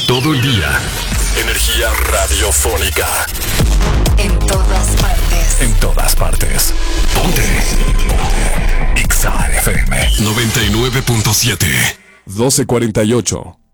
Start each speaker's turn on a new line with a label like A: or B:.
A: Todo el día. Energía radiofónica.
B: En todas partes.
A: En todas partes. Ponte. Ponte. Exa FM 99.7.
C: 12:48.